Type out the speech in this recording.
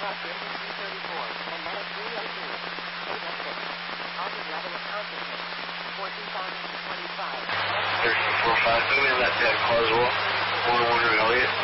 1345, put me in that 10 Carswell, 1 Elliott.